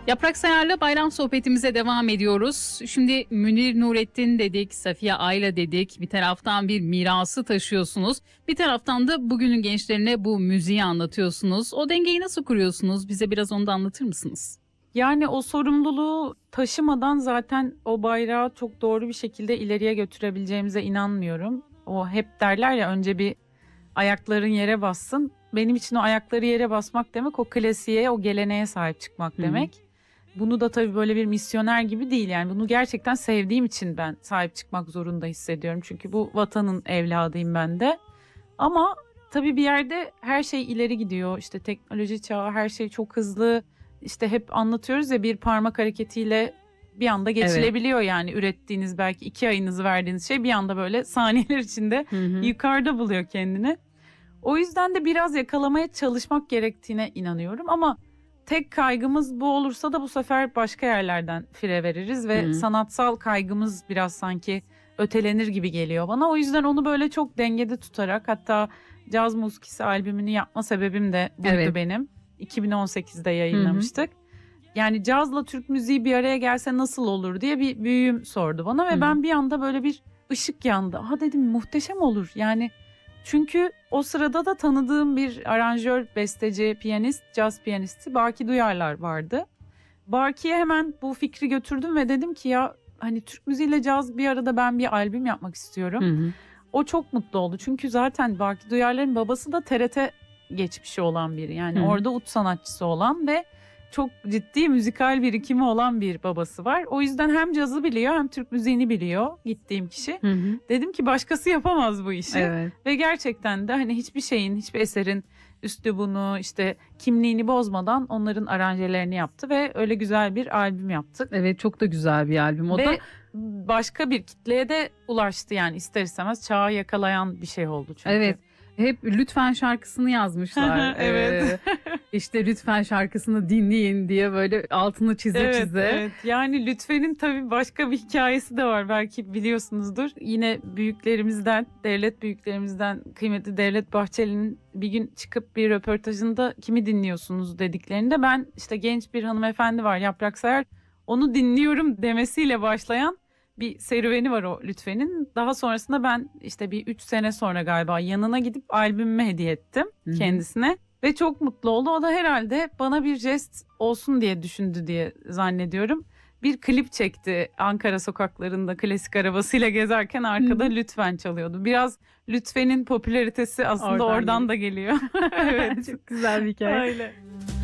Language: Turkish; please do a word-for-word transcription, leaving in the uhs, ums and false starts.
Yaprak Sayar'la bayram sohbetimize devam ediyoruz. Şimdi Münir Nurettin dedik, Safiye Ayla dedik. Bir taraftan bir mirası taşıyorsunuz. Bir taraftan da bugünün gençlerine bu müziği anlatıyorsunuz. O dengeyi nasıl kuruyorsunuz? Bize biraz onu da anlatır mısınız? Yani o sorumluluğu taşımadan zaten o bayrağı çok doğru bir şekilde ileriye götürebileceğimize inanmıyorum. O hep derler ya, önce bir ayakların yere bassın. Benim için o ayakları yere basmak demek o klasiğe, o geleneğe sahip çıkmak demek. Hı. Bunu da tabii böyle bir misyoner gibi değil, yani bunu gerçekten sevdiğim için ben sahip çıkmak zorunda hissediyorum. Çünkü bu vatanın evladıyım ben de. Ama tabii bir yerde her şey ileri gidiyor. İşte teknoloji çağı, her şey çok hızlı. İşte hep anlatıyoruz ya, bir parmak hareketiyle bir anda geçilebiliyor, evet. Yani ürettiğiniz, belki iki ayınızı verdiğiniz şey bir anda böyle saniyeler içinde hı hı. yukarıda buluyor kendini. O yüzden de biraz yakalamaya çalışmak gerektiğine inanıyorum ama tek kaygımız bu olursa da bu sefer başka yerlerden fire veririz ve hı hı. sanatsal kaygımız biraz sanki ötelenir gibi geliyor bana. O yüzden onu böyle çok dengede tutarak, hatta Caz Muskisi albümünü yapma sebebim de buydu, evet. benim. iki bin on sekizde yayınlamıştık. Hı hı. Yani cazla Türk müziği bir araya gelse nasıl olur diye bir büyüğüm sordu bana ve hı hı. ben bir anda böyle bir ışık yandı. Ha dedim, muhteşem olur. Yani çünkü o sırada da tanıdığım bir aranjör, besteci, piyanist, caz piyanisti Baki Duyarlar vardı. Baki'ye hemen bu fikri götürdüm ve dedim ki ya hani Türk müziğiyle caz bir arada, ben bir albüm yapmak istiyorum. Hı hı. O çok mutlu oldu. Çünkü zaten Baki Duyarlar'ın babası da T R T geçmişi olan biri. Yani hı. orada ut sanatçısı olan ve çok ciddi müzikal birikimi olan bir babası var. O yüzden hem cazı biliyor hem Türk müziğini biliyor gittiğim kişi. Hı hı. Dedim ki başkası yapamaz bu işi. Evet. Ve gerçekten de hani hiçbir şeyin, hiçbir eserin üslubunu, işte kimliğini bozmadan onların aranjelerini yaptı ve öyle güzel bir albüm yaptık. Evet, çok da güzel bir albüm o ve da. Başka bir kitleye de ulaştı, yani ister istemez çağı yakalayan bir şey oldu çünkü. Evet. Hep Lütfen şarkısını yazmışlar. Evet. ee, işte Lütfen şarkısını dinleyin diye böyle altını çize evet, çize. Evet. Yani Lütfen'in tabii başka bir hikayesi de var. Belki biliyorsunuzdur. Yine büyüklerimizden, devlet büyüklerimizden kıymetli Devlet Bahçeli'nin bir gün çıkıp bir röportajında kimi dinliyorsunuz dediklerinde, ben işte genç bir hanımefendi var, Yaprak Sayar, onu dinliyorum demesiyle başlayan bir serüveni var o Lütfen'in. Daha sonrasında ben işte bir üç sene sonra galiba yanına gidip albümümü hediye ettim Hı-hı. kendisine. Ve çok mutlu oldu. O da herhalde bana bir jest olsun diye düşündü diye zannediyorum. Bir klip çekti Ankara sokaklarında klasik arabasıyla gezerken, arkada Hı-hı. Lütfen çalıyordu. Biraz Lütfen'in popülaritesi aslında oradan, oradan da geliyor. Evet. Çok güzel bir hikaye. Öyle.